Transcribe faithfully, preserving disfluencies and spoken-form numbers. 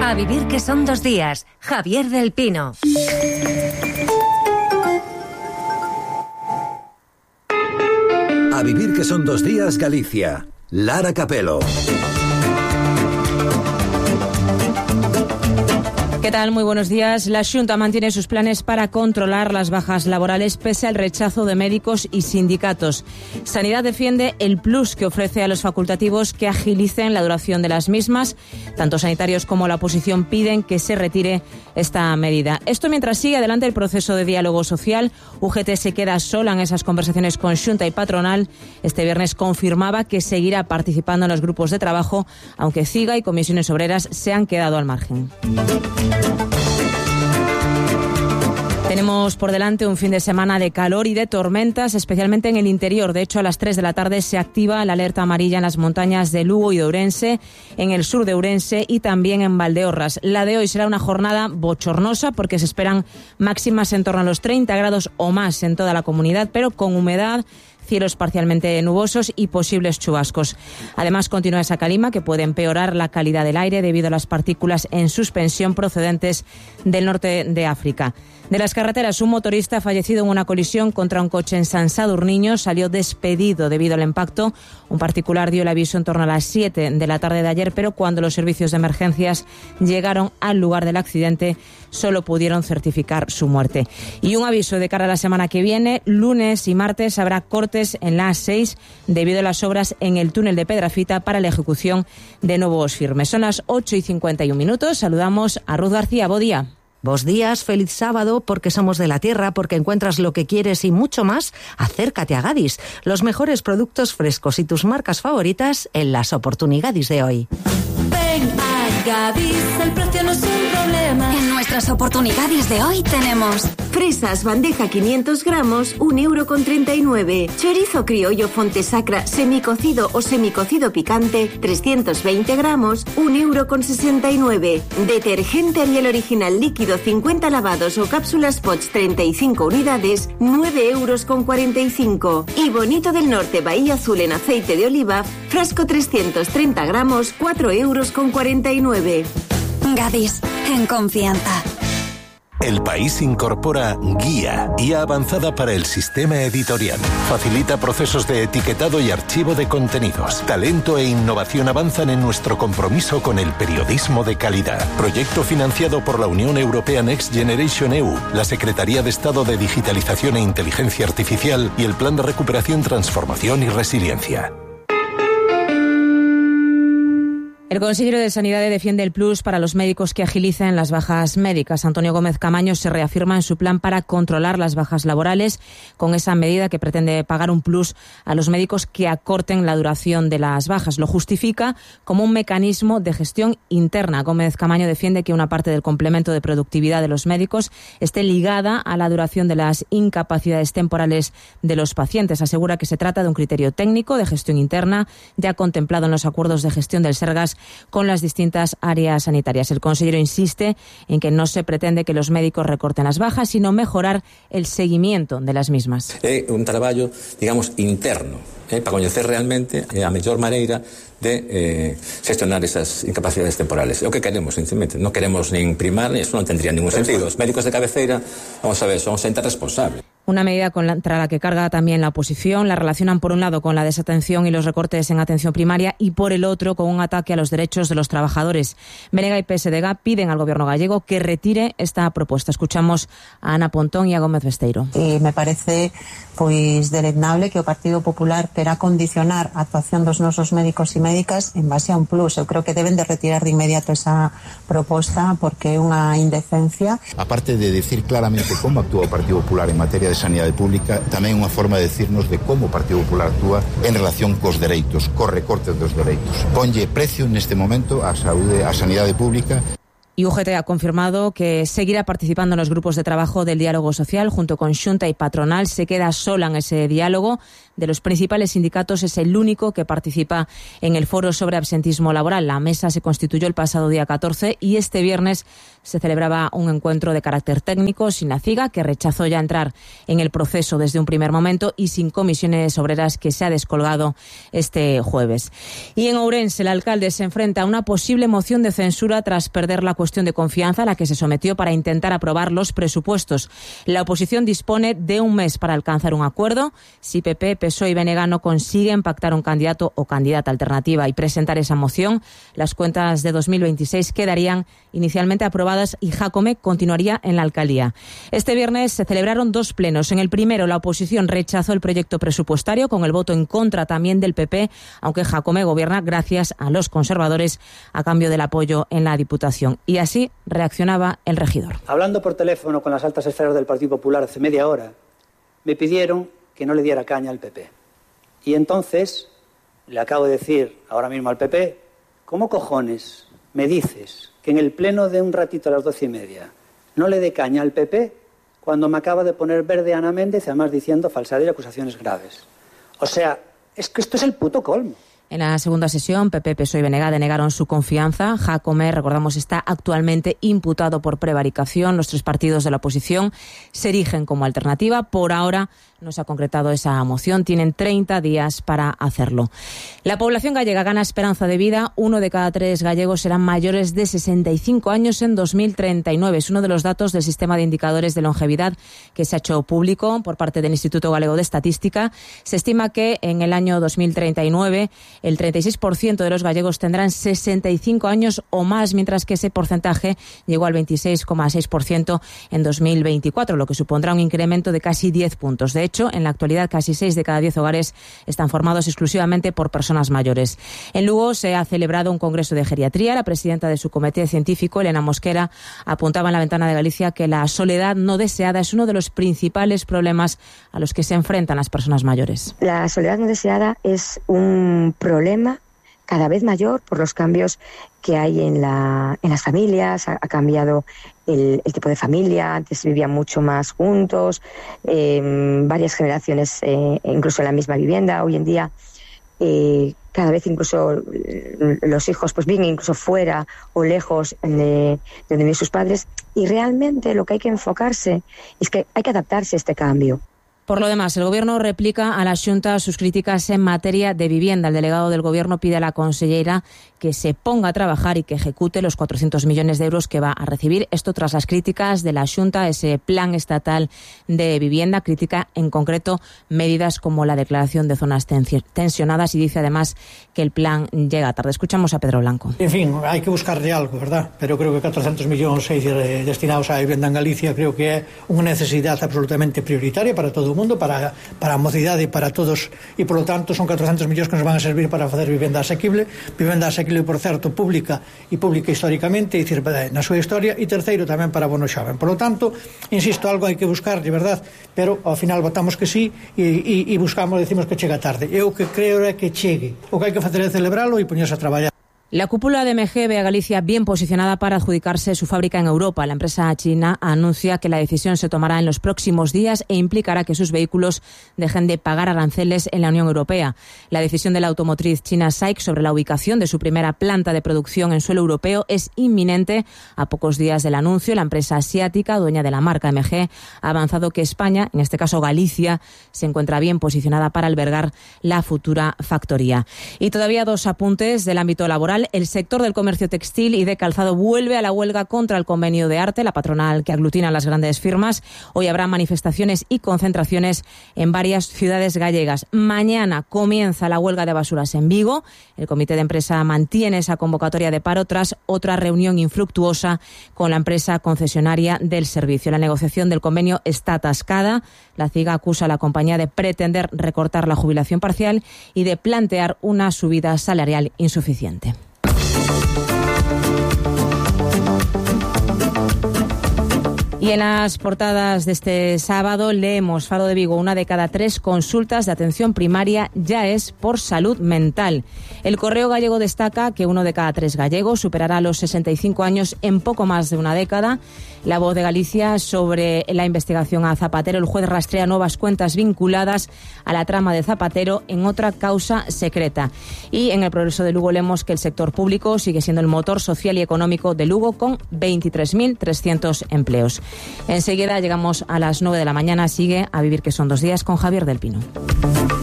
A vivir que son dos días. Javier del Pino. A vivir que son dos días, Galicia. Lara Capelo. ¿Qué tal? Muy buenos días. La Xunta mantiene sus planes para controlar las bajas laborales pese al rechazo de médicos y sindicatos. Sanidad defiende el plus que ofrece a los facultativos que agilicen la duración de las mismas. Tanto sanitarios como la oposición piden que se retire esta medida. Esto mientras sigue adelante el proceso de diálogo social. U G T se queda sola en esas conversaciones con Xunta y patronal. Este viernes confirmaba que seguirá participando en los grupos de trabajo, aunque CIGA y comisiones obreras se han quedado al margen. Tenemos por delante un fin de semana de calor y de tormentas, especialmente en el interior. De hecho, a las tres de la tarde se activa la alerta amarilla en las montañas de Lugo y de Ourense, en el sur de Ourense y también en Valdeorras. La de hoy será una jornada bochornosa porque se esperan máximas en torno a los treinta grados o más en toda la comunidad, pero con humedad, cielos parcialmente nubosos y posibles chubascos. Además, continúa esa calima que puede empeorar la calidad del aire debido a las partículas en suspensión procedentes del norte de África. De las carreteras, un motorista fallecido en una colisión contra un coche en Sant Sadurniño salió despedido debido al impacto. Un particular dio el aviso en torno a las siete de la tarde de ayer, pero cuando los servicios de emergencias llegaron al lugar del accidente, solo pudieron certificar su muerte. Y un aviso de cara a la semana que viene: lunes y martes habrá cortes en la A seis debido a las obras en el túnel de Pedrafita para la ejecución de nuevos firmes. Son las ocho y cincuenta y un minutos. Saludamos a Ruth García. Buen día. Buenos días, feliz sábado, porque somos de la tierra, porque encuentras lo que quieres y mucho más. Acércate a Gadis, los mejores productos frescos y tus marcas favoritas en las oportunidades de hoy. Ven a Gadis, el precio no es un problema. En nuestras oportunidades de hoy tenemos fresas bandeja quinientos gramos, un euro con treinta y nueve. Chorizo criollo Fontesacra semicocido o semicocido picante, trescientos veinte gramos, un euro con sesenta y nueve. Detergente Ariel original líquido cincuenta lavados o cápsulas Pots treinta y cinco unidades, nueve euros con cuarenta y cinco. Y Bonito del Norte Bahía Azul en aceite de oliva, frasco trescientos treinta gramos, cuatro euros con cuarenta y nueve. Gadis, en confianza. El País incorpora Guía, guía avanzada para el sistema editorial. Facilita procesos de etiquetado y archivo de contenidos. Talento e innovación avanzan en nuestro compromiso con el periodismo de calidad. Proyecto financiado por la Unión Europea Next Generation E U, la Secretaría de Estado de Digitalización e Inteligencia Artificial y el Plan de Recuperación, Transformación y Resiliencia. El consejero de Sanidad defiende el plus para los médicos que agilicen las bajas médicas. Antonio Gómez Camaño se reafirma en su plan para controlar las bajas laborales con esa medida que pretende pagar un plus a los médicos que acorten la duración de las bajas. Lo justifica como un mecanismo de gestión interna. Gómez Camaño defiende que una parte del complemento de productividad de los médicos esté ligada a la duración de las incapacidades temporales de los pacientes. Asegura que se trata de un criterio técnico de gestión interna ya contemplado en los acuerdos de gestión del Sergas con las distintas áreas sanitarias. El consejero insiste en que no se pretende que los médicos recorten las bajas, sino mejorar el seguimiento de las mismas. É un traballo, digamos, interno, eh, para coñecer realmente eh, a mellor maneira de eh, gestionar esas incapacidades temporales. É o que queremos, sinceramente. Non queremos nin primar, eso non tendría ningún sentido. Os médicos de cabeceira, vamos a ver, son xente responsable. Una medida contra la que carga también la oposición. La relacionan por un lado con la desatención y los recortes en atención primaria y por el otro con un ataque a los derechos de los trabajadores. Benega y P S D G piden al gobierno gallego que retire esta propuesta. Escuchamos a Ana Pontón y a Gómez Besteiro. E me parece pois deleznable que o Partido Popular quera condicionar a actuación dos nosos médicos e médicas en base a un plus. Eu creo que deben de retirar de inmediato esa proposta porque é unha indecencia. Aparte de decir claramente como actúa o Partido Popular en materia de sanidade pública, tamén unha forma de decirnos de como o Partido Popular actúa en relación cos dereitos, cos recortes dos dereitos. Ponlle precio neste momento á saúde, á sanidade pública. Y U G T ha confirmado que seguirá participando en los grupos de trabajo del diálogo social junto con Xunta y patronal. Se queda sola en ese diálogo. De los principales sindicatos es el único que participa en el foro sobre absentismo laboral. La mesa se constituyó el pasado día catorce y este viernes se celebraba un encuentro de carácter técnico sin la CIGA, que rechazó ya entrar en el proceso desde un primer momento, y sin comisiones obreras, que se ha descolgado este jueves. Y en Ourense, el alcalde se enfrenta a una posible moción de censura tras perder la cuestión de confianza a la que se sometió para intentar aprobar los presupuestos. La oposición dispone de un mes para alcanzar un acuerdo. Si P P, P S O E y B N G no consiguen pactar un candidato o candidata alternativa y presentar esa moción, las cuentas de dos mil veintiséis quedarían inicialmente aprobadas y Jacome continuaría en la alcaldía. Este viernes se celebraron dos plenos. En el primero, la oposición rechazó el proyecto presupuestario con el voto en contra también del P P, aunque Jacome gobierna gracias a los conservadores a cambio del apoyo en la Diputación. Y así reaccionaba el regidor. Hablando por teléfono con las altas esferas del Partido Popular hace media hora, me pidieron que no le diera caña al P P. Y entonces le acabo de decir ahora mismo al P P, ¿cómo cojones me dices que en el pleno de un ratito a las doce y media no le dé caña al P P cuando me acaba de poner verde Ana Méndez, además diciendo falsedad y acusaciones graves? O sea, es que esto es el puto colmo. En la segunda sesión, P P, P S O E y B N G denegaron su confianza. Jacome, recordamos, está actualmente imputado por prevaricación. Los tres partidos de la oposición se erigen como alternativa. Por ahora no se ha concretado esa moción. Tienen treinta días para hacerlo. La población gallega gana esperanza de vida. Uno de cada tres gallegos serán mayores de sesenta y cinco años en dos mil treinta y nueve. Es uno de los datos del sistema de indicadores de longevidad que se ha hecho público por parte del Instituto Galego de Estadística. Se estima que en el año dos mil treinta y nueve el treinta y seis por ciento de los gallegos tendrán sesenta y cinco años o más, mientras que ese porcentaje llegó al veintiséis coma seis por ciento en dos mil veinticuatro, lo que supondrá un incremento de casi diez puntos. De hecho, en la actualidad, casi seis de cada diez hogares están formados exclusivamente por personas mayores. En Lugo se ha celebrado un congreso de geriatría. La presidenta de su comité científico, Elena Mosquera, apuntaba en La Ventana de Galicia que la soledad no deseada es uno de los principales problemas a los que se enfrentan las personas mayores. La soledad no deseada es un problema cada vez mayor por los cambios que hay en, la, en las familias. Ha, ha cambiado el, el tipo de familia. Antes se vivían mucho más juntos, eh, varias generaciones, eh, incluso en la misma vivienda. Hoy en día eh, cada vez incluso los hijos pues viven incluso fuera o lejos de, de donde viven sus padres, y realmente lo que hay que enfocarse es que hay que adaptarse a este cambio. Por lo demás, el Gobierno replica a la Xunta sus críticas en materia de vivienda. El delegado del Gobierno pide a la consellera que se ponga a trabajar y que ejecute los cuatrocientos millones de euros que va a recibir. Esto tras las críticas de la Xunta, ese plan estatal de vivienda. Critica en concreto medidas como la declaración de zonas tensionadas y dice además que el plan llega tarde. Escuchamos a Pedro Blanco. En fin, hay que buscarle algo, ¿verdad? Pero creo que cuatrocientos millones destinados a vivienda en Galicia creo que é unha necesidade absolutamente prioritaria para todo o mundo, para, para a mocidade e para todos, e por lo tanto son cuatrocientos millóns que nos van a servir para facer vivenda asequible, vivenda asequible, por certo, pública e pública históricamente, e dicir, na súa historia, e terceiro tamén para bono xoven. Por lo tanto, insisto, algo hai que buscar, de verdad, pero ao final votamos que sí e, e, e buscamos, decimos que chega tarde. Eu que creo é que chegue. O que hai que facer é celebralo e poñerse a traballar. La cúpula de M G ve a Galicia bien posicionada para adjudicarse su fábrica en Europa. La empresa china anuncia que la decisión se tomará en los próximos días e implicará que sus vehículos dejen de pagar aranceles en la Unión Europea. La decisión de la automotriz china S A I C sobre la ubicación de su primera planta de producción en suelo europeo es inminente. A pocos días del anuncio, la empresa asiática, dueña de la marca M G, ha avanzado que España, en este caso Galicia, se encuentra bien posicionada para albergar la futura factoría. Y todavía dos apuntes del ámbito laboral. El sector del comercio textil y de calzado vuelve a la huelga contra el convenio de arte, la patronal que aglutina las grandes firmas. Hoy habrá manifestaciones y concentraciones en varias ciudades gallegas. Mañana comienza la huelga de basuras en Vigo. El comité de empresa mantiene esa convocatoria de paro tras otra reunión infructuosa con la empresa concesionaria del servicio. La negociación del convenio está atascada. La CIGA acusa a la compañía de pretender recortar la jubilación parcial y de plantear una subida salarial insuficiente. Y en las portadas de este sábado leemos: Faro de Vigo, una de cada tres consultas de atención primaria ya es por salud mental. El Correo Gallego destaca que uno de cada tres gallegos superará los sesenta y cinco años en poco más de una década. La Voz de Galicia, sobre la investigación a Zapatero: el juez rastrea nuevas cuentas vinculadas a la trama de Zapatero en otra causa secreta. Y en El Progreso de Lugo leemos que el sector público sigue siendo el motor social y económico de Lugo, con veintitrés mil trescientos empleos. Enseguida llegamos a las nueve de la mañana. Sigue A Vivir que son dos días con Javier del Pino.